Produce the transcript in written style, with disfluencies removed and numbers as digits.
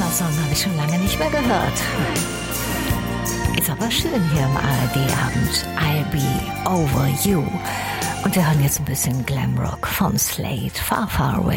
Song habe ich schon lange nicht mehr gehört. Ist aber schön hier im ARD-Abend. I'll Be Over You. Und wir hören jetzt ein bisschen Glamrock von Slade, Far Far Away.